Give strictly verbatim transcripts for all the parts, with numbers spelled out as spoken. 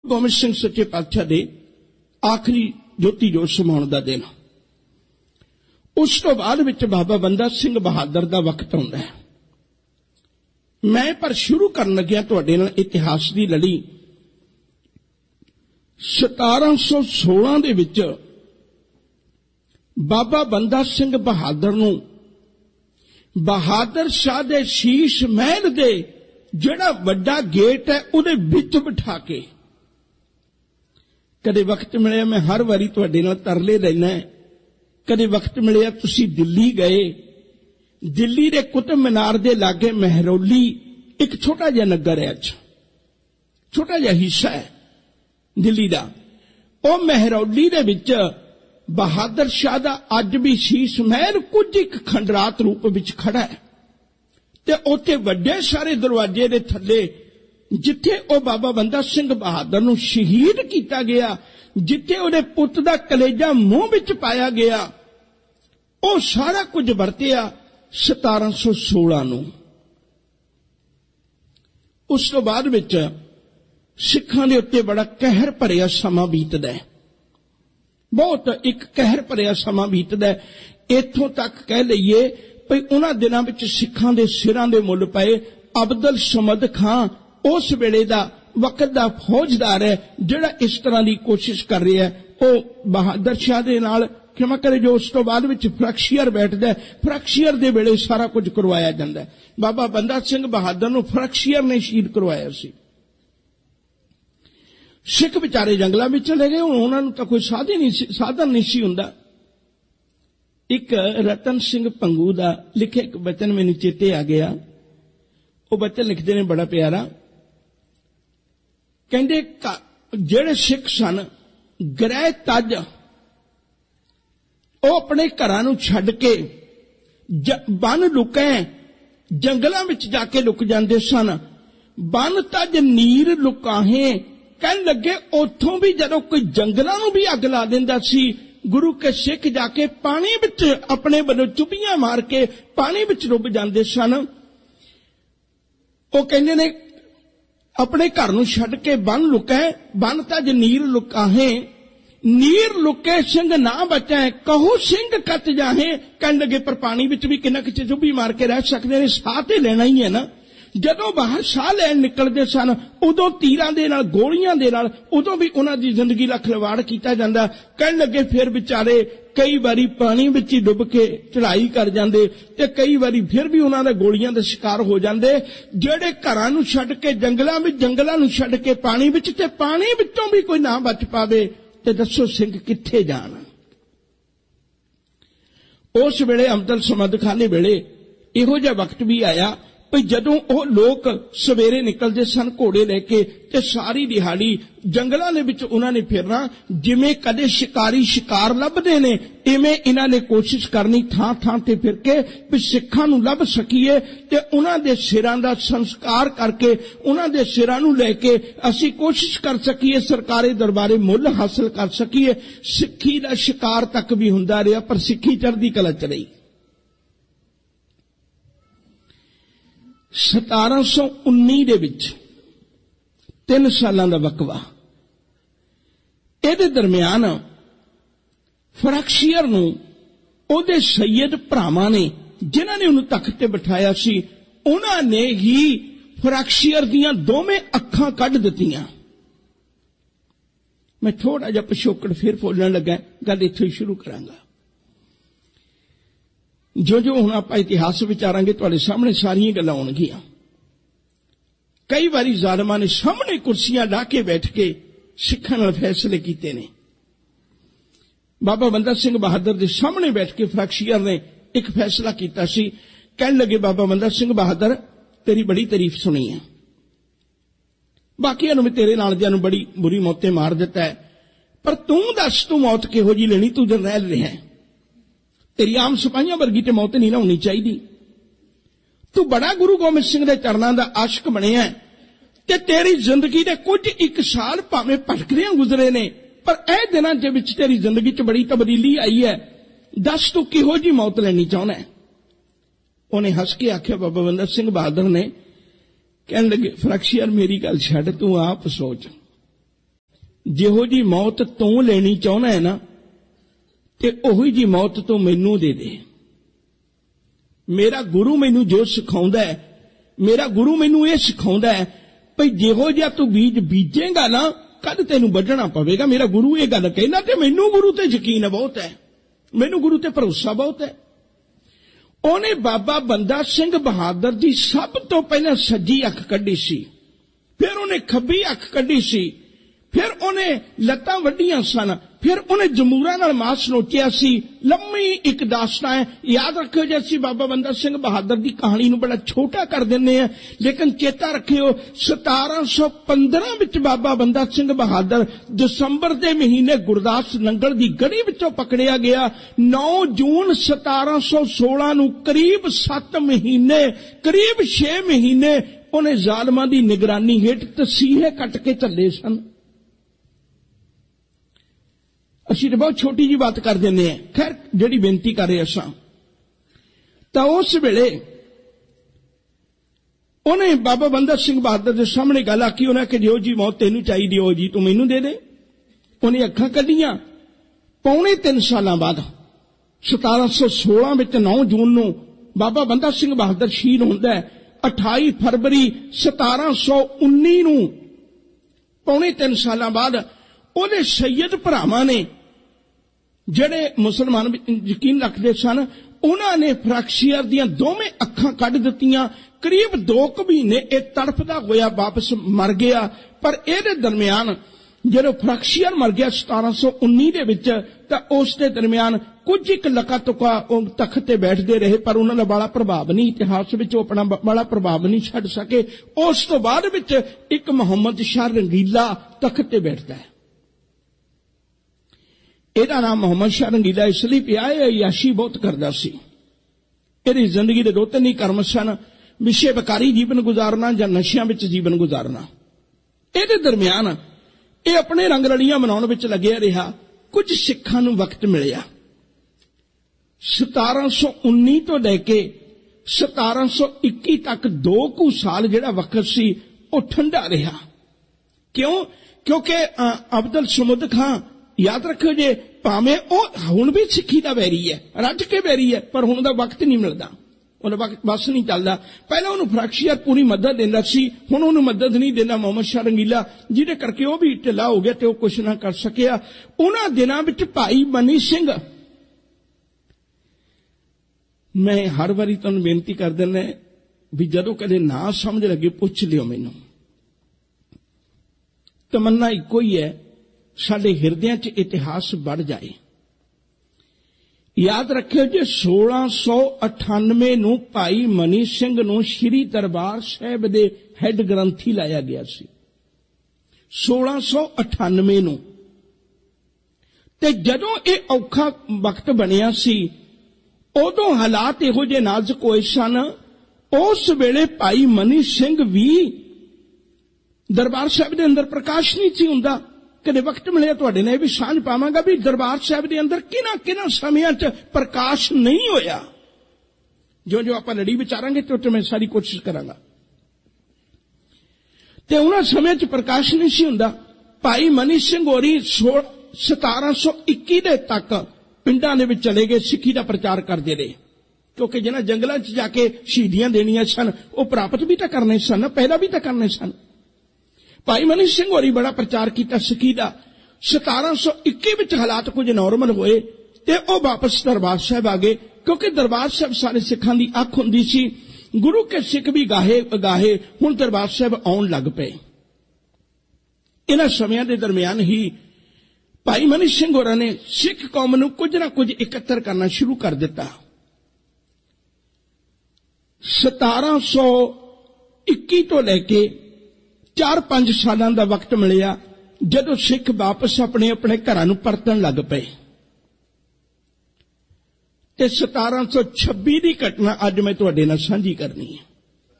गोबिंद सिंह सच्चे पातशाह दे आखिरी जोती जोत समाउण दा दिन। उस तो बाद विच बाबा बंदा सिंह बहादुर दा वक्त आउंदा है। मैं पर शुरू करन लग्या तुहाडे नाल इतिहास दी लड़ी सतारह सौ सोलह दे विच बाबा बंदा सिंह बहादुर नूं बहादुर शाह दे शीश महल दे जिहड़ा वड्डा गेट है उहदे विच बिठा के, कदे वक्त मिले मैं हर वारी तुहाडे नाल तरले लैना है, कदे वक्त मिले तुसी दिल्ली गए, दिल्ली दे कुतुब मीनार दे लागे महरौली एक छोटा जिहा नगर है, अच्छा छोटा जिहा हिस्सा है दिल्ली दा। ओ महरौली दे विच बहादुर शाह दा अज भी शीश महल कुछ एक खंडरात रूप विच खड़ा है ते उत्थे वड्डे सारे दरवाजे दे थल्ले जिथे ओ बाबा बंदा सिंह बहादुर नूं शहीद किया गया, जिथे उहदे पुत दा कलेजा मूंह विच पाया गया, ओ सारा कुछ वरतिया सतारह सौ सोलह नूं। उस तो बाद विच सिखां दे उत्ते बड़ा कहर भरिया समा बीतदा है, बहुत एक कहर भरिया समा बीतदा है। इत्थों तक कह लईए भई उन्हां दिनां विच सिखां दे सिरां दे मुल पए अब्दुल समद खां उस वेले दा वक्त दा फौजदार है, जिहड़ा इस तरह की कोशिश कर रहा है। वो बहादुर शाह दे नाल क्षमा करे जो उस तो बाद विच फ्रैक्शियर बैठदा है, फ्रैक्शियर दे वेले सारा कुछ करवाया जांदा है। बाबा बंदा सिंह बहादुर नूं फ्रैक्शियर ने शहीद करवाया सी। सिख बेचारे जंगलों में चले गए, हुण उन्हां नूं तां कोई साधन नहीं सी साधन नहीं सी हुंदा। एक रतन सिंह भंगू दा लिखे एक बचन मैनूं चेते आ गया। वो बचन लिखते ने बड़ा प्यारा, कहंदे जेड़े सिख सन गृह तज वो अपने घरां नूं छड्ड के बन लुकै जंगलों में जाके लुक जांदे सन। बन तज नीर लुकाहे कहन लगे उथों भी जदों कोई जंगलों नूं भी अग ला दिंदा सी, गुरु के सिख जाके पानी विच अपने बलों चुभियां मार के पानी विच डुब जांदे सन। वो कहंदे ने अपने घर नूं छड्ड के बन लुकै बन तज नीर लुकाहे, नीर लुके सिंह ना बचै कहो सिंह कत जाहे। कहन लगे पर पानी विच भी किन्ना किच चुभी मार के रह सकदे ने, साह ते लेना ही है ना। जदों बाहर साह लैण निकलदे सन उदों तीरां दे नाल गोलियां दे नाल उदों भी उन्हां दी जिंदगी दा खिलवाड़ कीता जांदा। कहण लगे फिर बेचारे कई बारी पानी विच ही डुब के चढ़ाई कर जांदे ते कई बारी फिर भी उन्हां दे गोलियां दे शिकार हो जांदे। जेड़े घरां नूं छड्ड के जंगलां विच जंगलां नूं छड्ड के पानी विच ते पानी विचों भी कोई ना बच पावे ते दसो सिंह कित्थे जाण। उस वेले अब्दुल समद खां दे वेले इहो जिहा वक्त भी आया भई जदों ओह लोग सवेरे निकलदे सन घोड़े लैके ते सारी दिहाड़ी जंगलां दे विच उन्हां ने फिरना। जिवें कदे शिकारी शिकार लभदे ने इवें इन्हां ने कोशिश करनी थां थां ते फिर के भी सिखां नूं लभ सकीए ते उन्हां दे सिरां दा संस्कार करके उन्हां दे सिरां नूं लैके असीं कोशिश कर सकीए सरकारे दरबारे मुल हासिल कर सकीए। सिक्खी दा शिकार तक भी हुंदा रहा पर सिक्खी चढ़दी कला च रही। सतारह सौ उन्नी दे विच तीन सालां दा वकवा, इहदे दरमियान फ्रैक्शियर नूं ओहदे सैयद भरावां ने जिन्हां ने उहनूं तख्त ते बिठाया सी उन्हां ने ही फ्रैक्शियर दीयां दोवें अखां कढ दित्तियां। मैं थोड़ा जिहा पिछोकड़ फिर बोलण लगा, गल इत्थों ही शुरू करांगा। जो जो हुण आपां इतिहास विचारांगे तुहाडे सामने सारियां गल्लां आउणगीਆਂ। कई बारी जालिमां ने सामने कुर्सियां ढा के बैठ के सिखां नाल फैसले कीते ने। बाबा बंदा सिंह बहादुर दे सामने बैठ के फ्रैक्शियर ने एक फैसला कीता सी। कहण लगे बाबा बंदा सिंह बहादुर तेरी बड़ी तारीफ सुनी है, बाकियां नूं भी तेरे नाल दियां नूं बड़ी बुरी मौत ते मार दिता है, पर तूं दस तूं मौत किहो जी लेनी, तू जरनैल रहा है, तेरी आम सिपाहियां वर्गी ते मौत नहीं ना होनी चाहिए। तू बड़ा गुरु गोबिंद सिंह दे चरणां दा आशिक बनिया ते तेरी जिंदगी दे कुछ एक साल भावें भटकदियां गुजरे ने पर ए दिनां दे विच तेरी जिंदगी च बड़ी तब्दीली आई है, दस तू किहो जी मौत लेनी चाहुंदा है। उन्हें हस के आख्या बाबा बंदा सिंह बहादुर ने, कहण लगे फ्रैक्शियर मेरी गल छड्ड, तू आप सोच ਜਿਹੋ ਜੀ ਮੌਤ ਤੂੰ ਲੈਣੀ ਚਾਹੁੰਦਾ ਹੈ ਨਾ, ਤੇ ਉਹੀ ਜੀ ਮੌਤ ਤੂੰ ਮੈਨੂੰ ਦੇ ਦੇ। ਮੇਰਾ ਗੁਰੂ ਮੈਨੂੰ ਜੋ ਸਿਖਾਉਂਦਾ ਹੈ, ਮੇਰਾ ਗੁਰੂ ਮੈਨੂੰ ਇਹ ਸਿਖਾਉਂਦਾ ਹੈ ਭਈ ਜਿਹੋ ਜਿਹਾ ਤੂੰ ਬੀਜ ਬੀਜੇਗਾ ਨਾ, ਕਦ ਤੈਨੂੰ ਵੱਢਣਾ ਪਵੇਗਾ। ਮੇਰਾ ਗੁਰੂ ਇਹ ਗੱਲ ਕਹਿੰਦਾ ਤੇ ਮੈਨੂੰ ਗੁਰੂ ਤੇ ਯਕੀਨ ਬਹੁਤ ਹੈ, ਮੈਨੂੰ ਗੁਰੂ ਤੇ ਭਰੋਸਾ ਬਹੁਤ ਹੈ। ਉਹਨੇ ਬਾਬਾ ਬੰਦਾ ਸਿੰਘ ਬਹਾਦਰ ਦੀ ਸਭ ਤੋਂ ਪਹਿਲਾਂ ਸੱਜੀ ਅੱਖ ਕੱਢੀ ਸੀ, ਫਿਰ ਉਹਨੇ ਖੱਬੀ ਅੱਖ ਕੱਢੀ ਸੀ, ਫਿਰ ਉਹਨੇ ਲੱਤਾਂ ਵੱਢੀਆਂ ਸਨ, ਫਿਰ ਉਹਨੇ ਜਮੂਰਾਂ ਨਾਲ ਮਾਸ ਨੋਚਿਆ ਸੀ। ਲੰਮੀ ਇੱਕ ਦਾਸਤਾਨ ਹੈ। ਯਾਦ ਰੱਖਿਓ, ਜੇ ਅਸੀਂ ਬਾਬਾ ਬੰਦਾ ਸਿੰਘ ਬਹਾਦਰ ਦੀ ਕਹਾਣੀ ਨੂੰ ਬੜਾ ਛੋਟਾ ਕਰ ਦਿੰਦੇ ਹਾਂ, ਲੇਕਿਨ ਚੇਤਾ ਰੱਖਿਓ ਸਤਾਰਾਂ ਸੌ ਪੰਦਰਾਂ ਵਿੱਚ ਬਾਬਾ ਬੰਦਾ ਸਿੰਘ ਬਹਾਦਰ ਦਸੰਬਰ ਦੇ ਮਹੀਨੇ ਗੁਰਦਾਸ ਨੰਗਲ ਦੀ ਗੜੀ ਵਿੱਚੋਂ ਪਕੜਿਆ ਗਿਆ। ਨੌ ਜੂਨ ਸਤਾਰਾਂ ਸੌ ਸੋਲਾਂ ਨੂੰ ਕਰੀਬ ਸੱਤ ਮਹੀਨੇ ਕਰੀਬ ਛੇ ਮਹੀਨੇ ਉਹਨੇ ਜ਼ਾਲਮਾਂ ਦੀ ਨਿਗਰਾਨੀ ਹੇਠ ਤਸੀਹੇ ਕੱਟ ਕੇ ਚੱਲੇ ਸਨ। ਅਸੀਂ ਤਾਂ ਬਹੁਤ ਛੋਟੀ ਜੀ ਬਾਤ ਕਰ ਦਿੰਦੇ ਹਾਂ। ਖੈਰ, ਜਿਹੜੀ ਬੇਨਤੀ ਕਰ ਰਹੇ ਅਸਾਂ ਤਾਂ ਉਸ ਵੇਲੇ ਉਹਨੇ ਬਾਬਾ ਬੰਦਾ ਸਿੰਘ ਬਹਾਦਰ ਦੇ ਸਾਹਮਣੇ ਗੱਲ ਆਖੀ। ਉਹਨੇ ਕਿ ਜੋ ਜੀ ਮੌਤ ਤੈਨੂੰ ਚਾਹੀਦੀ ਹੋ ਜੀ ਤੂੰ ਮੈਨੂੰ ਦੇ ਦੇ। ਉਹਨੇ ਅੱਖਾਂ ਕੱਢੀਆਂ। ਪੌਣੇ ਤਿੰਨ ਸਾਲਾਂ ਬਾਅਦ ਸਤਾਰਾਂ ਸੌ ਸੋਲਾਂ ਵਿੱਚ ਨੌ ਜੂਨ ਨੂੰ ਬਾਬਾ ਬੰਦਾ ਸਿੰਘ ਬਹਾਦਰ ਸ਼ਹੀਦ ਹੁੰਦਾ ਹੈ। ਅਠਾਈ ਫਰਵਰੀ ਸਤਾਰਾਂ ਸੌ ਉੱਨੀ ਨੂੰ ਪੌਣੇ ਤਿੰਨ ਸਾਲਾਂ ਬਾਅਦ ਉਹਦੇ ਸੈਯਦ ਭਰਾਵਾਂ ਨੇ, ਜਿਹੜੇ ਮੁਸਲਮਾਨ ਯਕੀਨ ਰੱਖਦੇ ਸਨ, ਉਹਨਾਂ ਨੇ ਫਰਾਕਸ਼ੀਅਰ ਦੀਆਂ ਦੋਵੇਂ ਅੱਖਾਂ ਕੱਢ ਦਿੱਤੀਆਂ। ਕਰੀਬ ਦੋ ਕੁ ਮਹੀਨੇ ਇਹ ਤੜਫਦਾ ਹੋਇਆ ਵਾਪਸ ਮਰ ਗਿਆ। ਪਰ ਇਹਦੇ ਦਰਮਿਆਨ ਜਦੋਂ ਫਰਾਕਸ਼ੀਅਰ ਮਰ ਗਿਆ ਸਤਾਰਾਂ ਸੌ ਉੱਨੀ ਦੇ ਵਿੱਚ, ਤਾਂ ਉਸ ਦੇ ਦਰਮਿਆਨ ਕੁਝ ਇੱਕ ਲਕਾ ਤੁਕਾ ਉਹ ਤਖਤ ਤੇ ਬੈਠਦੇ ਰਹੇ, ਪਰ ਉਹਨਾਂ ਦਾ ਬੜਾ ਪ੍ਰਭਾਵ ਨਹੀਂ, ਇਤਿਹਾਸ ਵਿੱਚ ਉਹ ਆਪਣਾ ਬੜਾ ਪ੍ਰਭਾਵ ਨਹੀਂ ਛੱਡ ਸਕੇ। ਉਸ ਤੋਂ ਬਾਅਦ ਵਿੱਚ ਇੱਕ ਮੁਹੰਮਦ ਸ਼ਾਹ ਰੰਗੀਲਾ ਤਖਤ ਤੇ ਬੈਠਦਾ ਹੈ। ਇਹਦਾ ਨਾਮ ਮੁਹੰਮਦ ਸ਼ਾਹ ਰੰਗੀਲਾ ਇਸ ਲਈ ਪਿਆ ਹੈ, ਯਾਸ਼ੀ ਬਹੁਤ ਕਰਦਾ ਸੀ। ਇਹਦੀ ਜ਼ਿੰਦਗੀ ਦੇ ਦੋ ਤਿੰਨ ਹੀ ਕਰਮ ਸਨ, ਵਿਸ਼ੇ ਬਕਾਰੀ ਜੀਵਨ ਗੁਜ਼ਾਰਨਾ ਜਾਂ ਨਸ਼ਿਆਂ ਵਿੱਚ ਜੀਵਨ ਗੁਜ਼ਾਰਨਾ। ਇਹਦੇ ਦਰਮਿਆਨ ਇਹ ਆਪਣੇ ਰੰਗ ਰਲੀਆਂ ਮਨਾਉਣ ਵਿੱਚ ਲੱਗਿਆ ਰਿਹਾ। ਕੁਝ ਸਿੱਖਾਂ ਨੂੰ ਵਕਤ ਮਿਲਿਆ। ਸਤਾਰਾਂ ਸੌ ਉੱਨੀ ਤੋਂ ਲੈ ਕੇ ਸਤਾਰਾਂ ਸੌ ਇੱਕੀ ਤੱਕ ਦੋ ਕੁ ਸਾਲ ਜਿਹੜਾ ਵਕਤ ਸੀ ਉਹ ਠੰਡਾ ਰਿਹਾ। ਕਿਉਂ? ਕਿਉਂਕਿ ਅਬਦੁਲ ਸਮੁੱਦ ਖਾਂ, ਯਾਦ ਰੱਖਿਓ ਜੇ, ਭਾਵੇਂ ਉਹ ਹੁਣ ਵੀ ਸਿੱਖੀ ਦਾ ਵੈਰੀ ਹੈ, ਰੱਜ ਕੇ ਵੈਰੀ ਹੈ, ਪਰ ਹੁਣ ਦਾ ਵਕਤ ਨਹੀਂ ਮਿਲਦਾ, ਉਹਦਾ ਵਕਤ ਬਸ ਨਹੀਂ ਚੱਲਦਾ। ਪਹਿਲਾਂ ਉਹਨੂੰ ਫਰਾਕਸ਼ੀਅਰ ਪੂਰੀ ਮਦਦ ਦਿੰਦਾ ਸੀ, ਹੁਣ ਉਹਨੂੰ ਮਦਦ ਨਹੀਂ ਦਿੰਦਾ ਮੁਹੰਮਦ ਸ਼ਾਹ ਰੰਗੀਲਾ, ਜਿਹਦੇ ਕਰਕੇ ਉਹ ਵੀ ਢਿੱਲਾ ਹੋ ਗਿਆ ਤੇ ਉਹ ਕੁਛ ਨਾ ਕਰ ਸਕਿਆ। ਉਹਨਾਂ ਦਿਨਾਂ ਵਿੱਚ ਭਾਈ ਮਨੀ ਸਿੰਘ, ਮੈਂ ਹਰ ਵਾਰੀ ਤੁਹਾਨੂੰ ਬੇਨਤੀ ਕਰ ਦਿੰਦਾ ਵੀ ਜਦੋਂ ਕਦੇ ਨਾ ਸਮਝ ਲੱਗੇ ਪੁੱਛ ਲਿਓ ਮੈਨੂੰ। ਤਮੰਨਾ ਇੱਕੋ ਹੀ ਹੈ, ਸਾਡੇ ਹਿਰਦਿਆਂ 'ਚ ਇਤਿਹਾਸ ਵੜ ਜਾਏ। ਯਾਦ ਰੱਖਿਓ ਜੇ ਸੋਲਾਂ ਸੌ ਅਠਾਨਵੇਂ ਨੂੰ ਭਾਈ ਮਨੀ ਸਿੰਘ ਨੂੰ ਸ਼੍ਰੀ ਦਰਬਾਰ ਸਾਹਿਬ ਦੇ ਹੈੱਡ ਗ੍ਰੰਥੀ ਲਾਇਆ ਗਿਆ ਸੀ, ਸੋਲਾਂ ਸੌ ਅਠਾਨਵੇਂ ਨੂੰ। ਤੇ ਜਦੋਂ ਇਹ ਔਖਾ ਵਕਤ ਬਣਿਆ ਸੀ, ਉਦੋਂ ਹਾਲਾਤ ਇਹੋ ਜਿਹੇ ਨਾਜ਼ੁਕ ਹੋਏ ਸਨ। ਉਸ ਵੇਲੇ ਭਾਈ ਮਨੀ ਸਿੰਘ ਵੀ ਦਰਬਾਰ ਸਾਹਿਬ ਦੇ ਅੰਦਰ ਪ੍ਰਕਾਸ਼ ਨਹੀਂ ਸੀ ਹੁੰਦਾ। ਕਦੇ ਵਕਤ ਮਿਲਿਆ ਤੁਹਾਡੇ ਨਾਲ ਇਹ ਵੀ ਸਾਂਝ ਪਾਵਾਂਗਾ ਵੀ ਦਰਬਾਰ ਸਾਹਿਬ ਦੇ ਅੰਦਰ ਕਿਹਨਾਂ ਕਿਹਨਾਂ ਸਮਿਆਂ 'ਚ ਪ੍ਰਕਾਸ਼ ਨਹੀਂ ਹੋਇਆ। ਜੋ ਜੋ ਆਪਾਂ ਲੜੀ ਵਿਚਾਰਾਂਗੇ ਤੇ ਉੱਤੇ ਮੈਂ ਸਾਰੀ ਕੋਸ਼ਿਸ਼ ਕਰਾਂਗਾ। ਤੇ ਉਹਨਾਂ ਸਮੇਂ 'ਚ ਪ੍ਰਕਾਸ਼ ਨਹੀਂ ਸੀ ਹੁੰਦਾ। ਭਾਈ ਮਨੀ ਸਿੰਘ ਹੋਰੀ ਸਤਾਰਾਂ ਸੌ ਇੱਕੀ ਦੇ ਤੱਕ ਪਿੰਡਾਂ ਦੇ ਵਿੱਚ ਚਲੇ ਗਏ, ਸਿੱਖੀ ਦਾ ਪ੍ਰਚਾਰ ਕਰਦੇ ਰਹੇ, ਕਿਉਂਕਿ ਜਿਹਨਾਂ ਜੰਗਲਾਂ 'ਚ ਜਾ ਕੇ ਸ਼ਹੀਦੀਆਂ ਦੇਣੀਆਂ ਸਨ ਉਹ ਪ੍ਰਾਪਤ ਵੀ ਤਾਂ ਕਰਨੇ ਸਨ, ਪੈਦਾ ਵੀ ਤਾਂ ਕਰਨੇ ਸਨ। ਭਾਈ ਮਨੀ ਸਿੰਘ ਹੋਰੀ ਬੜਾ ਪ੍ਰਚਾਰ ਕੀਤਾ ਸਿੱਖੀ ਦਾ। ਸਤਾਰਾਂ ਸੌ ਇੱਕੀ ਵਿੱਚ ਹਾਲਾਤ ਕੁਝ ਨਾਰਮਲ ਹੋਏ ਤੇ ਉਹ ਵਾਪਸ ਦਰਬਾਰ ਸਾਹਿਬ ਆ ਗਏ, ਕਿਉਂਕਿ ਦਰਬਾਰ ਸਾਹਿਬ ਸਾਰੇ ਸਿੱਖਾਂ ਦੀ ਅੱਖ ਹੁੰਦੀ ਸੀ। ਗੁਰੂ ਕੇ ਸਿੱਖ ਵੀ ਗਾਹੇ ਅਗਾਹੇ ਹੁਣ ਦਰਬਾਰ ਸਾਹਿਬ ਆਉਣ ਲੱਗ ਪਏ। ਇਹਨਾਂ ਸਮਿਆਂ ਦੇ ਦਰਮਿਆਨ ਹੀ ਭਾਈ ਮਨੀ ਸਿੰਘ ਹੋਰਾਂ ਨੇ ਸਿੱਖ ਕੌਮ ਨੂੰ ਕੁਝ ਨਾ ਕੁਝ ਇਕੱਤਰ ਕਰਨਾ ਸ਼ੁਰੂ ਕਰ ਦਿੱਤਾ। ਸਤਾਰਾਂ ਸੌ ਇੱਕੀ ਤੋਂ ਲੈ ਕੇ ਚਾਰ ਪੰਜ ਸਾਲਾਂ ਦਾ ਵਕਤ ਮਿਲਿਆ ਜਦੋਂ ਸਿੱਖ ਵਾਪਸ ਆਪਣੇ ਆਪਣੇ ਘਰਾਂ ਨੂੰ ਪਰਤਣ ਲੱਗ ਪਏ। ਤੇ ਸਤਾਰਾਂ ਸੌ ਛੱਬੀ ਦੀ ਘਟਨਾ ਅੱਜ ਮੈਂ ਤੁਹਾਡੇ ਨਾਲ ਸਾਂਝੀ ਕਰਨੀ ਹੈ।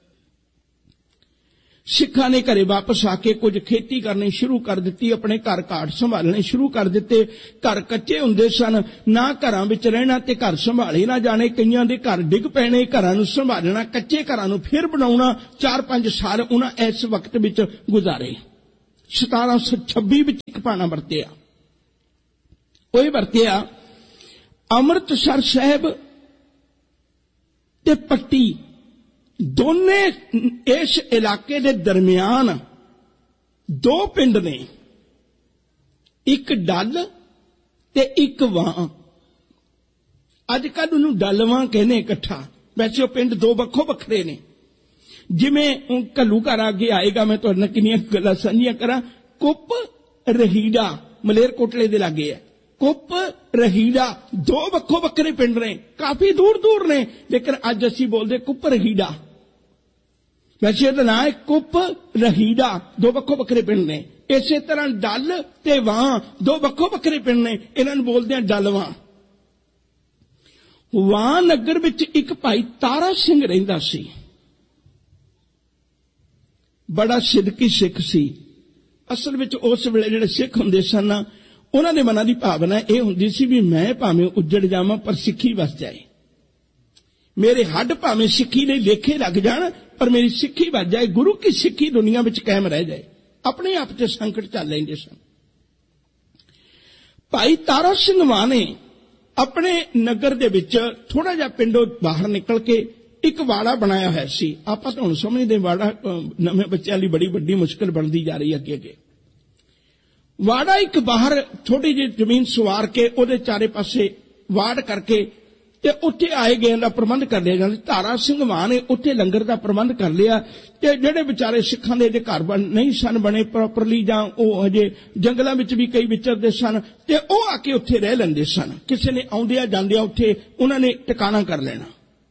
ਸਿੱਖਾਂ ਨੇ ਘਰੇ ਵਾਪਸ ਆ ਕੇ ਕੁਝ ਖੇਤੀ ਕਰਨੀ ਸ਼ੁਰੂ ਕਰ ਦਿੱਤੀ, ਆਪਣੇ ਘਰ ਘਾਟ ਸੰਭਾਲਣੇ ਸ਼ੁਰੂ ਕਰ ਦਿੱਤੇ। ਘਰ ਕੱਚੇ ਹੁੰਦੇ ਸਨ, ਨਾ ਘਰਾਂ ਵਿੱਚ ਰਹਿਣਾ ਤੇ ਘਰ ਸੰਭਾਲੇ ਨਾ ਜਾਣੇ। ਕਈਆਂ ਦੇ ਘਰ ਡਿੱਗ ਪੈਣੇ, ਘਰਾਂ ਨੂੰ ਸੰਭਾਲਣਾ, ਕੱਚੇ ਘਰਾਂ ਨੂੰ ਫਿਰ ਬਣਾਉਣਾ। ਚਾਰ ਪੰਜ ਸਾਲ ਉਹਨਾਂ ਇਸ ਵਕਤ ਵਿੱਚ ਗੁਜ਼ਾਰੇ। सतारा सौ छब्बी विच एक भाना वरतिया। वो वरतिया अमृतसर साहब ते पट्टी दोने इस इलाके दे दरमियान दो पिंड ने, एक डल ते एक वां। अजकल उन्होंने डलवां कहने इकट्ठा, वैसे वो पिंड दो वक्खो वखरे ने। जिमें घल्लू घर आगे आएगा, मैं तुहाडे नाल किन्नियां गल्लां साझीआं करां। कुप रहीड़ा मलेरकोटले दे लागे है। कुप रहीड़ा दो वक्खो वखरे पिंड ने, काफी दूर दूर ने, लेकिन अज असीं बोलदे कुप रहीड़ा। वैसे इहदा नाम है कुप रहीड़ा, दो वक्खो वखरे पिंड ने। इसे तरह डल ते वां दो वक्खो वखरे पिंड ने, इन्हां नूं बोलदे आ डलवां। वां नगर विच एक भाई तारा सिंह रहिंदा सी, बड़ा सिदकी सिख सी। असल विच उस वेले जिहड़े सिख हुंदे सन, उन्हां दे मनां दी भावना यह हुंदी सी भी मैं भावें उजड़ जावां पर सिक्खी वस जाए, मेरे हड्ड भावें सिक्खी लई लेखे लग जाण पर मेरी सिक्खी वस जाए, गुरु की सिक्खी दुनिया विच कायम रह जाए। अपने आप ते संकट झल लैंदे सन। भाई तारा सिंह मां ने अपने नगर दे विच थोड़ा जिहा पिंडों बाहर निकल के एक वाड़ा बनाया है सी। आपां तां हुण समझदे वाड़ा नवें बच्चों लई बड़ी वड्डी मुश्किल बनती जा रही है अगे अगे। वाड़ा एक बाहर थोड़ी जी जमीन सवार के उहदे चारे पासे वाड़ करके ते उत्थे आए गए का प्रबंध कर लिया जाता। तारा सिंह मां ने उत्थे लंगर का प्रबंध कर लिया ते जिहड़े बेचारे सिखां दे घर बन नहीं सन बने प्रॉपरली, जां ओह अजे जंगलों में भी कई विचरदे सन ते ओह आके उत्थे रह लैंदे सन। किसी ने आउंदिया जांदिया उत्थे उन्हां ने टिकाणा कर लेना।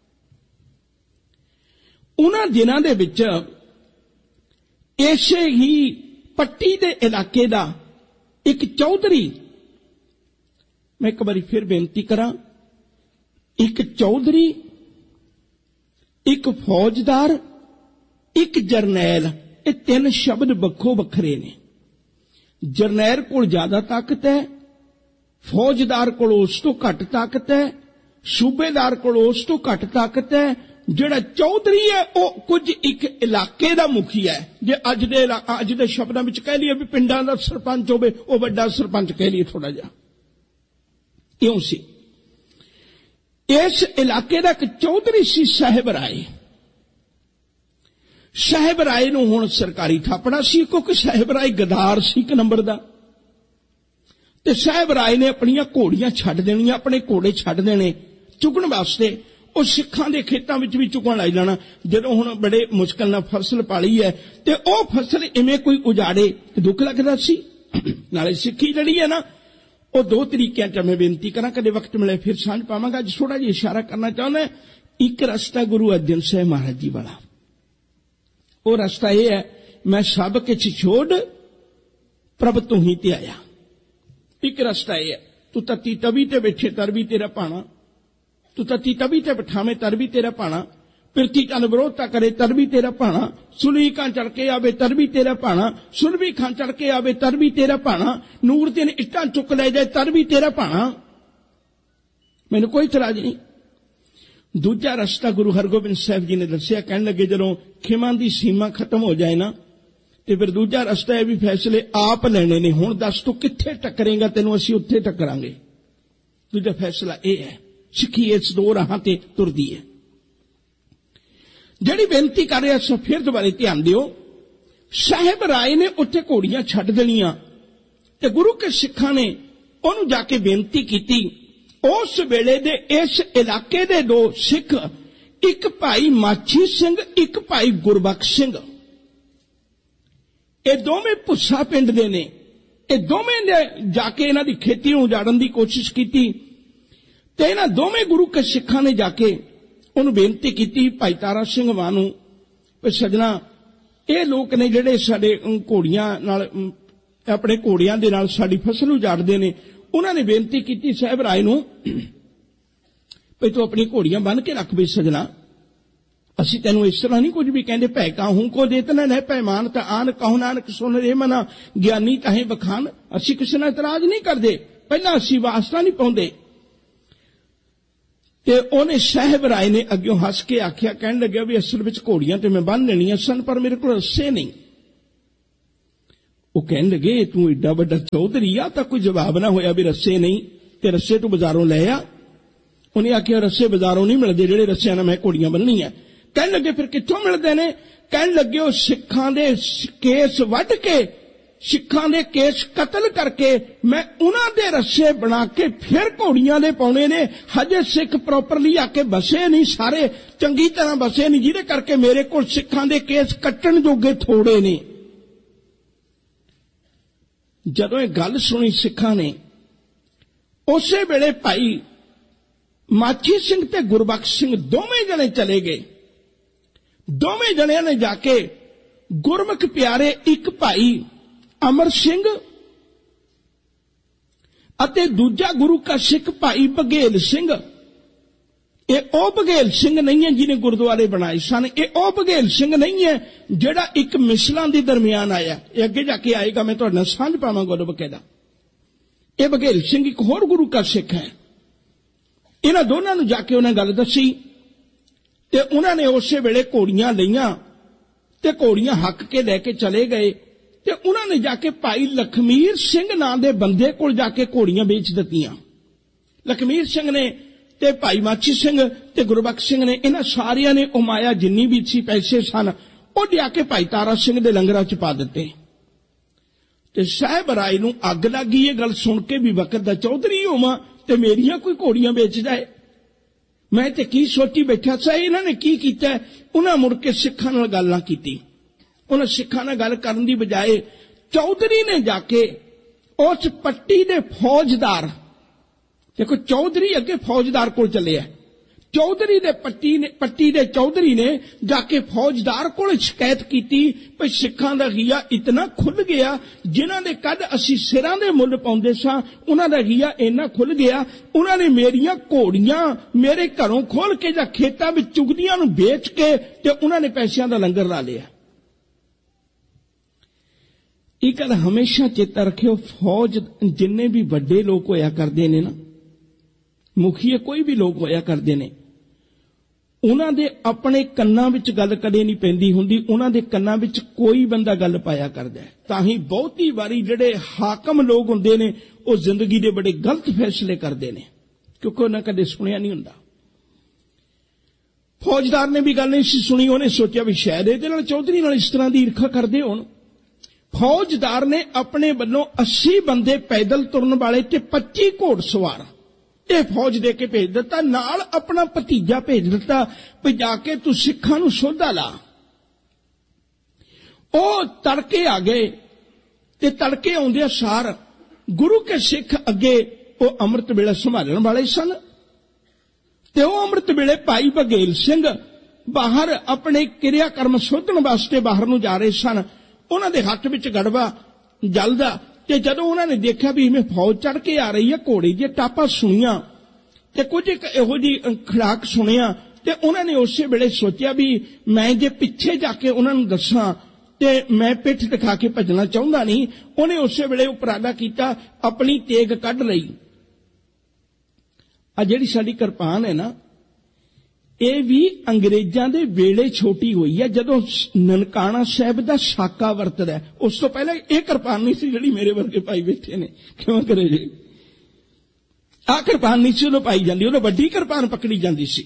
उन्हां दिनां दे विच इसे ही पट्टी दे इलाके दा एक चौधरी, मैं एक बारी फिर बेनती करां, एक चौधरी, एक फौजदार, एक जरनैल, ये तीन शब्द वक्खो वखरे ने। जरनैल कोल ज्यादा ताकत है, फौजदार कोल उस तो घट ताकत है, सूबेदार कोल उस तो घट ताकत है। जिहड़ा चौधरी है वह कुछ एक इलाके का मुखी है। जे अज दे अज दे शब्दां विच कह लीए भी पिंडां दा सरपंच होवे, वह वड्डा सरपंच कह लीए थोड़ा जिहा इउं सी। इस इलाके का एक चौधरी सी साहिब राय। साहिब राय नूं हुण सरकारी थापड़ा सी, क्योंकि साहिब राय गदार सी एक नंबर दा। ते साहिब राय ने अपनियां घोड़ियां छड्ड देणियां, अपने घोड़े छड्ड देने चुगण वास्ते। ਉਹ ਸਿੱਖਾਂ ਦੇ ਖੇਤਾਂ ਵਿੱਚ ਵੀ ਚੁਗਣ ਲੱਗ ਜਾਣਾ। ਜਦੋਂ ਹੁਣ ਬੜੇ ਮੁਸ਼ਕਲ ਨਾਲ ਫਸਲ ਪਾਲੀ ਹੈ ਤੇ ਉਹ ਫਸਲ ਇਵੇਂ ਕੋਈ ਉਜਾੜੇ ਦੁੱਖ ਲੱਗਦਾ ਸੀ। ਨਾਲੇ ਸਿੱਖੀ ਜਿਹੜੀ ਹੈ ਨਾ ਉਹ ਦੋ ਤਰੀਕਿਆਂ ਚ ਮੈਂ ਬੇਨਤੀ ਕਰਾਂ, ਕਦੇ ਵਕਤ ਮਿਲੇ ਫਿਰ ਸਾਂਝ ਪਾਵਾਂਗਾ। ਅੱਜ ਥੋੜਾ ਜਿਹਾ ਇਸ਼ਾਰਾ ਕਰਨਾ ਚਾਹੁੰਦਾ। ਇੱਕ ਰਸਤਾ ਗੁਰੂ ਅਰਜਨ ਸਾਹਿਬ ਮਹਾਰਾਜ ਜੀ ਵਾਲਾ, ਉਹ ਰਸਤਾ ਇਹ ਹੈ, ਮੈਂ ਸਭ ਕੁਝ ਛੋੜ ਪ੍ਰਭ ਤੂੰ ਹੀ ਤੇ ਆਇਆ। ਇੱਕ ਰਸਤਾ ਇਹ ਹੈ, ਤੂੰ ਤਤੀ ਤਵੀ ਤੇ ਬੈਠੇ ਤਰ ਵੀ ਤੇਰਾ ਭਾਣਾ, तू तती तभी ते बिठावे तर भी तेरा भाणा, पिरती तन विरोधता करे तर भी तेरा भाणा, सुलभी खां चढ़ के आवे तर भी तेरा भाणा, सुलभी खां चढ़ के आवे तर भी तेरा भाणा, नूर दिन इट्टां चुक ले जाए तर भी तेरा भाणा। मैनू कोई इतराज नहीं। दूजा रस्ता गुरु हरगोबिंद साहब जी ने दसिया, कहन लगे जदों खिमां दी सीमा खत्म हो जाए ना ते फिर दूजा रस्ता है भी फैसले आप लेने ने। हुण दस तू कित्थे टकरेगा, तैनूं असीं उत्थे टकरांगे। दूजा फैसला यह है, सिक्खी इस दो राहां ते तुरदी है। जिहड़ी बेनती कर रहा सो फिर दोबारे ध्यान दिओ। साहिब राय ने उत्थे घोड़ियां छड्ड देणियां ते गुरु के सिखां ने उहनूं जाके बेनती कीती। उस वेले दे इस इलाके दे दो सिख, एक भाई माछी सिंह, एक भाई गुरबख्श सिंह, ये दोवें भुस्सा पिंड दे ने। ये दोवें ने जाके इन्हां दी खेती नूं उजाड़न दी कोशिश कीती ते इन्हां दोवें गुरु के सिखां ने जाके उन्होंने बेनती की भाई तारा सिंह मां नूं, सजना ये लोग ने जिहड़े साडे घोड़ियां नाल अपने घोड़ियां दे नाल साडी फसल उजाड़दे ने। उन्होंने बेनती की साहिब राय नूं भाई तू अपनी घोड़ियां बन के रख, भी सजना असी तैनूं इस तरह नहीं कुछ भी कहंदे। भै काहूं को देतना न पैमान ता आन कहूं नानक सुन रे मना, ज्ञानी ताहे बखान। असी किसी नाल इतराज नहीं करदे, पहला असी वास्ता नहीं पाउंदे। ते उन्हें साहिब राय ने अग्यों हस के आख्या, कहन लग्या भी असल विच घोड़ियां ते मैं बन लेणियां सन पर मेरे कोल रस्से नहीं। वो कहन लगे तू एडा वड्डा चौधरी आ तां कोई जवाब ना होया भी रस्से नहीं ते रस्से तू बाजारों लै आ। उन्हें आखिया रस्से बाजारों नहीं मिलते जिहड़े रस्सियां नाल मैं घोड़ियां बन्ननी है। कहन लगे फिर कित्थों मिलदे ने? कहन लगे ओ सिखां दे केस वड्ड के सिखां दे केस कतल करके मैं उन्हां दे रस्से बना के फिर घोड़ियां दे पाउणे ने। हजे सिख प्रॉपरली आके बसे नहीं, सारे चंगी तरह बसे नहीं, जिहदे करके मेरे कोल सिखां दे केस कट्टण जोगे थोड़े ने। जदों ये गल सुनी सिखां ने उसे वेले भाई माछी सिंह ते गुरबख्श सिंह दोवें जने चले गए। दोवें जणियां ने जाके गुरमुख प्यारे एक भाई अमर सिंह अते दूजा गुरु का सिख भाई बघेल सिंह, ये ओ बघेल सिंह नहीं है जिन्हें गुरुद्वारे बनाए सन, ये ओ बघेल सिंह नहीं है जेड़ा एक मिसलां दे दरमियान आया। ये अगे जाके आएगा, मैं तुहाडे नाल सांझ पावांगा उहदा बकायदा। ये बघेल सिंह एक होर गुरु का सिख है। इन्हां दोनां नूं जाके उन्हें गल दसी ते उन्होंने उस वेले घोड़ियां लईआं ते घोड़ियां हक के लैके चले गए ते उन्होंने जाके भाई लखमीर सिंह नां दे बंदे कोल जाके घोड़ियां बेच दित्तियां। लखमीर सिंह ने ते भाई माछी सिंह ते गुरबख्श सिंह ने इन्हां सारियां ने उमाया जिन्नी भी सी पैसे सन वो लिया के भाई तारा सिंह दे लंगरां च पा दित्ते। ते साहिब राय नूं अग लग गई ये गल सुन के भी वक्त दा चौधरी होवां ते मेरियां कोई घोड़ियां बेच जाए। मैं ते की सोची बैठा सा इन्हां ने की कीता। उन्हां मुड़ के सिखां नाल गल ना कीती। उन्हां सिखां नाल गल करन दी बजाए चौधरी ने जाके उस पट्टी दे फौजदार, देखो चौधरी अगे फौजदार कोल चले है, चौधरी दे पट्टी ने पट्टी दे चौधरी ने जाके फौजदार कोल शिकायत कीती भाई सिखां दा गिया इतना खुल गया, जिन्हां दे कद असी सिरां दे मुल पाउंदे सां उन्हां दा गिया इन्ना खुल गया, उन्हां ने मेरियां घोड़ियां मेरे घरों खोल के जां खेतां विच चुगदियां नूं बेच के ते उन्हां ने पैसिਆਂ दा लंगर ला लिया। एक गल हमेशा चेता रखियो, फौज जिन्ने भी वड्डे लोग होया करदे ने ना, मुखिए कोई भी लोग होया करदे ने, उन्हां दे अपने कन्नां विच गल कदे नहीं पैंदी हुंदी, उन्हां दे कन्नां विच कोई बंदा गल पाया करदा है। तां ही बहुती वारी जिहड़े हाकम लोग हुंदे ने वो जिंदगी दे बड़े गलत फैसले करदे ने क्योंकि उन्हां कदे सुनिया नहीं हुंदा। फौजदार ने भी गल नहीं सी सुनी, उन्हें सोचा भी शायद इहदे नाल चौधरी नाल इस तरह दी ईर्खा करदे होण। फौजदार ने अपने वल्लों अस्सी बंदे पैदल तुरन वाले ते पच्ची घोड़सवार ये फौज दे के भेज दिता, नाल अपना भतीजा भेज दिता भी जाके तू सिखां नूं सोधा ला। ओ तड़के आ गए ते तड़के आउंदे सार गुरु के सिख अगे वो अमृत वेला संभालण वाले सन ते वो अमृत वेले भाई बघेल सिंह बाहर अपने क्रिया कर्म सोधण वास्ते बाहर नूं जा रहे सन। उन्हां दे हत्थ विच गड़वा जलदा ते जदों उन्होंने देखा भी इवें फौज चढ़ के आ रही है, घोड़े दी टापा सुनिया ते कुछ एक इहो जी खड़ाक सुनिया ते उन्होंने उस वेले सोचा भी मैं जे पिछे जाके उन्होंने दसां ते मैं पिठ दिखा के भजना चाहुंदा नहीं। उन्हें उस वेले उपराला कीता, अपनी तेग कढ लई। आ जिहड़ी साडी किरपान है ना, ये भी अंग्रेजां दे वेले छोटी हुई है जदों ननकाना साहिब दा साका वरतदा है। उस तो पहले ये किरपान नहीं सी जिहड़ी मेरे वर्गे भाई बैठे ने, क्यों करे जी आ किरपान नहीं सी उदों पाई जांदी, उदों वड्डी किरपान पकड़ी जांदी सी।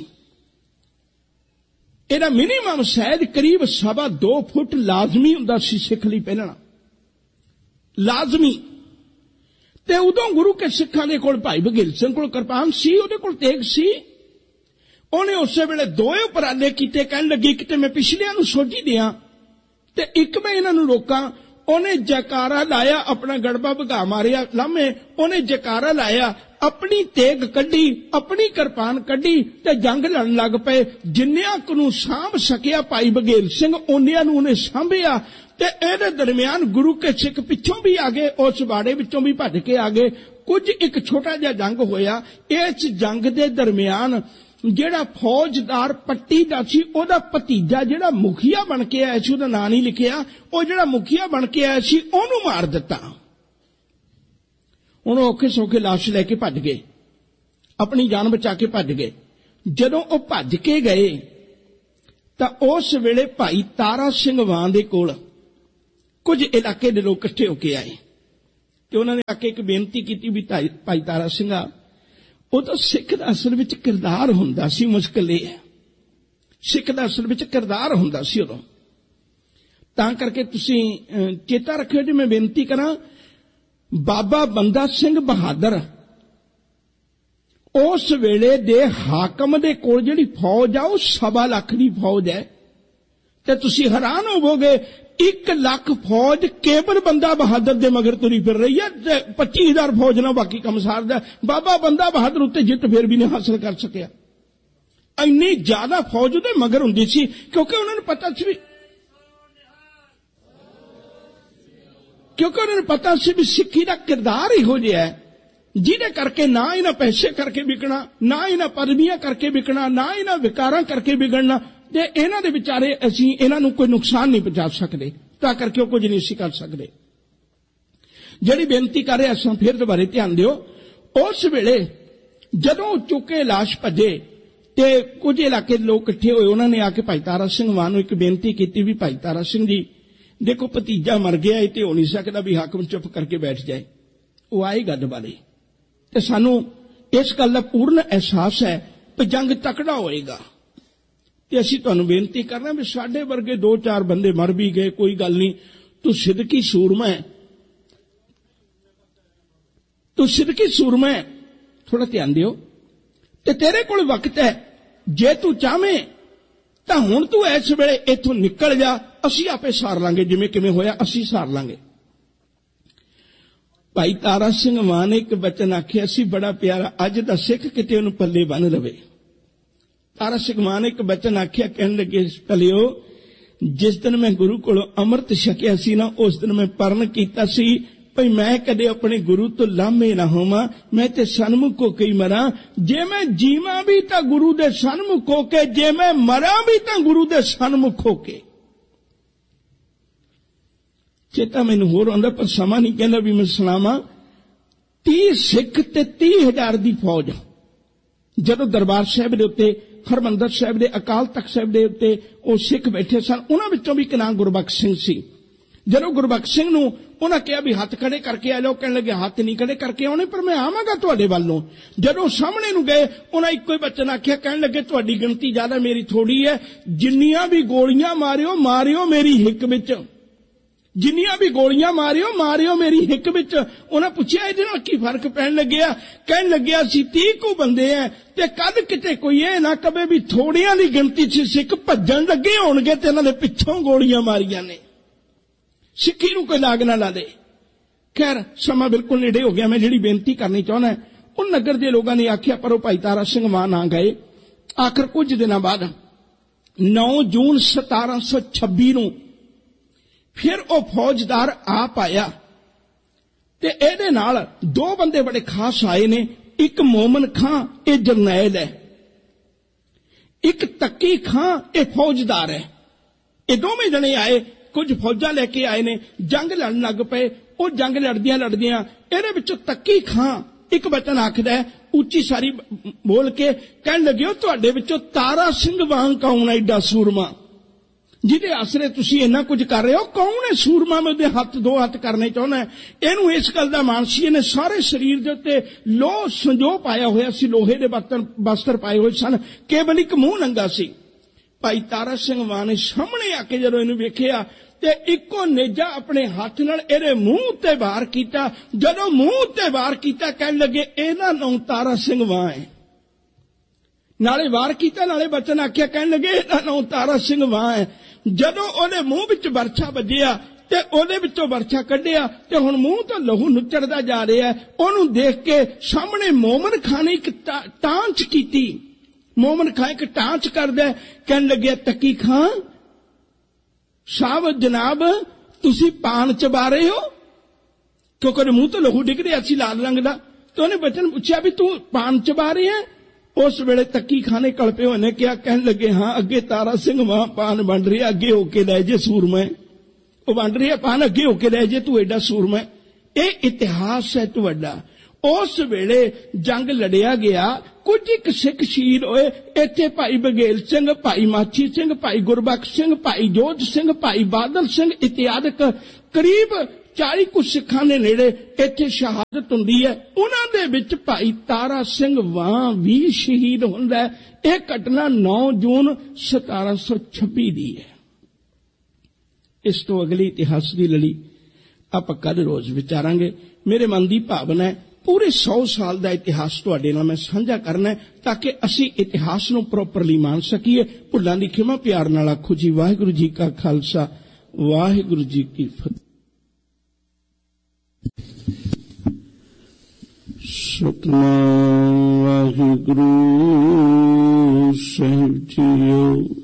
इहदा मिनीमम शायद करीब सवा दो फुट लाजमी हुंदा सी सिख लई पहनना, लाजमी। ते उदों गुरु के सिखां दे कोल भाई बघेल सिंह कोल किरपान सी, उहदे कोल तेग सी। उन्हें उस वेले दोए उपराले कीते, कहन लगी कि ते मैं पिछलियां नूं सोझी दियां ते एक मैं इन्हां नूं रोकां। उन्हें जयकारा लाया, अपना गड़बा भगा मारिया लामे, उन्हें जयकारा लाया, अपनी तेग कड्डी, अपनी किरपान कड्डी ते जंग लड़न लग पे। जिन्नियां नूं सांभ सकिया भाई बघेल सिंह उन्नियां नूं उन्हें सांभिया ते इहदे दरमियान गुरु के सिख पिछों भी आ गए, उस बाड़े विचों भी भज के आ गए। कुछ एक छोटा जिहा जंग होया। इस जंग दे दरमियान जेड़ा फौजदार पट्टी दा सी ओदा भतीजा जेड़ा मुखिया बन के आया सी, ओदा नाम नहीं लिखिया, ओ जेड़ा मुखिया बन के आया सी ओनू मार दिता। हुण औखे सौखे लाश लैके भज गए, अपनी जान बचा के भज गए। जदों ओ भज के गए तां उस वेले भाई तारा सिंह वां दे कोल कुछ इलाके के लोग इकट्ठे होके आए ते उन्होंने आके एक बेनती की भी भाई तारा सिंह उदों सिख दा असल विच किरदार हुंदा सी। मुश्किल यह है सिख दा असल विच किरदार हुंदा सी उदों, तां करके तुसीं चेता रखियो जी मैं बेनती करा बाबा बंदा सिंह बहादुर उस वेले दे हाकम दे कोल जिहड़ी फौज आ सवा लाख दी फौज है ते तुसीं हैरान होवोगे एक लाख फौज केवल बंदा बहादुर दे मगर तुरी फिर रही है। पच्ची हजार फौज ना बाकी कम सारदा। बाबा बंदा बहादुर उत्ते जित फिर भी नहीं हासिल कर सकिया। इन्नी ज्यादा फौज उहदे मगर हुंदी सी क्योंकि उन्होंने पता सी भी क्योंकि उन्होंने पता सी भी सिक्खी दा किरदार इहो जिहा है जिहदे करके ना इन्हां पैसे करके विकना, ना इन्हां पदवियां करके विकना, ना इन्हां विकारां करके बिगड़ना ते इन्हां दे विचारे असीं इन्हां नूं कोई नुकसान नहीं पहुंचा सकदे, तां करके वो कुछ नहीं सी कर सकदे। जिहड़ी बेनती कर रहे असां फिर दुबारे ध्यान दिओ। उस वेले जदों चुके लाश भजे ते कुछ इलाके दे लोग इकट्ठे होए, उन्होंने आके भाई तारा सिंह मां नूं एक बेनती की भी भाई तारा सिंह जी देखो भतीजा मर गया है ते हो नहीं सकता भी हाकम चुप करके बैठ जाए। वो आए गल वाले ते सानू इस गल का पूर्ण एहसास है कि जंग तकड़ा होएगा ते असीं तुहानूं बेनती करना भी साडे वर्गे दो चार बंदे मर भी गए कोई गल नहीं, तू सिदकी सूरमा है, तू सिदकी सूरमा है, थोड़ा ध्यान दिओ ते तेरे कोल वक्त है जे तू चाहें तां हुण तू इस वेले इत्थों निकल जा, असीं आपे सार लांगे जिवें किवें होया असीं सार लांगे। भाई तारा सिंह मां ने एक वचन आखिया सी बड़ा प्यारा, अज दा सिख किते उहनूं पल्ले बन लवे। तारा सिंह मां ने एक वचन आखिया, कहण लगे पलियो जिस दिन मैं गुरु कोलों अमृत छकिया सी ना उस दिन मैं परण कीता सी भई मैं कदे अपने गुरु तो लामे ना होवां, मैं ते सन्मुख होके ही मरां। जे मैं जीवां भी तां गुरु दे सन्मुख होके, जे मैं मरां भी तां गुरु दे सन्मुख होके। चेता मैनूं होर आउंदा पर समा नहीं कहंदा भी मैं सुणावां। तीह सिख ते तीह हजार दी फौज जदों दरबार साहिब दे उत्ते हरमंदर साहिब दे अकाल तख्त साहिब दे उत्ते ओ सिख बैठे सन, उन्हां विचों भी एक नाम गुरबख्श सिंह सी। जदों गुरबख्श सिंह नूं उन्हां कहा भी हाथ खड़े करके आ लो, कहण लगे हाथ नहीं खड़े करके आउणे पर मैं आवांगा तुहाडे वल्लों। जदों सामने नूं गए उन्हां इक्को ही वचन आखिया, कहण लगे तुहाडी गिणती ज्यादा मेरी थोड़ी है, जिन्नियां भी गोलियां मारियो मारियो मेरी हिक विच, जिन्नियां भी गोलियां मारियो मारियो मेरी हिक विच। उन्हें पूछया इहदे नाल की फर्क पैण लग्या, कहण लग्या सी तीह को बंदे हैं ते कद किते कोई ये ना कहे भी थोड़ियां दी गिणती च सिख भज्जण लगे होणगे ते इन्हां दे पिछों गोलियां मारियां ने, सिक्खी नूं कोई लाग ना ला दे। खैर समा बिल्कुल नेड़े हो गया, मैं जिहड़ी बेनती करनी चाहुंदा उन नगर दे लोगां ने आखिया पर वो भाई तारा सिंह मां ना गए। आखिर कुछ दिनां बाद नौ जून सतारां सौ छब्बी नूं फिर वो फौजदार आप आया ते एदे नाल दो बंदे बड़े खास आए ने, एक मोमन खां ये जरनैल है, एक तकी खां ये फौजदार है। ये दोवें जने आए, कुछ फौजा लेके आए ने, जंग लड़न लग पे। वो जंग लड़दियां लड़दियां एदे विचों तकी खां एक वचन आखदा है उच्ची सारी बोल के, कहण लगे तुहाडे विचों तारा सिंह वांग कौन है एडा सूरमा जिहदे आसरे तुसीं इन्ना कुछ कर रहे हो, कौन है सूरमा? मैं उहदे हत्थ दो हत्थ करने चाहुंदा। इहनूं इस गल दा मानसी ने सारे शरीर दे उत्ते लोह संजो पाया होया सी, लोहे दे बर्तन बस्तर पाए होए सन, केवल एक मूंह नंगा सी। भाई तारा सिंह मां ने सामने आके जदों इहनूं वेखिया ते इक्को नेजा अपने हाथ नाल इहदे मूंह उत्ते वार कीता। जदों मूंह उत्ते वार कीता कहण लगे इहदा नाम तारा सिंह मां है। नाले वार कीता नाले वचन आख्या, कहण लगे इहदा नाम तारा सिंह मां है। जदों ओदे मूंह विच बरछा वजिया ते ओदे विचों बरछा कढिया ते हुण मूंह तो लहू नुचड़दा जा रहा है। ओनूं देख के सामने मोमन खां ने एक टांच कीती। मोमन खां एक टांच करदा, कहण लगे तकी खां साहब जनाब तुसीं पान चबा रहे हो, क्योंकि मूंह तो लहू डिग रहा सी लाल रंग दा। तो उन्हें वचन पूछा भी तू पान चबा रही है? उस वेले तकी खाने कलपे होने क्या, कहन लगे हाँ अगे तारा सिंह मां पान बन रही है, अगे होके लै जे सूरमा, वो बन रही है पान, अगे होके लै जे तू एडा सूरमा। ये इतिहास है तुहाडा। उस वेले जंग लड़िया गया, कुछ एक सिख शहीद होए। इत्थे भाई बघेल सिंह, भाई माछी सिंह, भाई गुरबख्श सिंह, भाई जोध सिंह, भाई बादल सिंह इत्यादि करीब चाली कुछ सिखां दे नेड़े इत्थे शहादत हुंदी है। उन्हां दे विच भाई तारा सिंह वां भी शहीद हुंदा है। यह घटना नौ जून सतारा सौ छब्बी दी है। इस तो अगली इतिहास की लड़ी आपां कल रोज विचारांगे। मेरे मन की भावना है पूरे सौ साल का इतिहास तुहाडे नाल मैं साझा करना है ताकि असी इतिहास नूं प्रॉपरली मान सकीए। भुल्लां दी खिमा प्यार नाल आखो जी वाहिगुरू जी का खालसा वाहिगुरू जी की फतेह। सतनाम वाहिगुरू साहिब जीओ।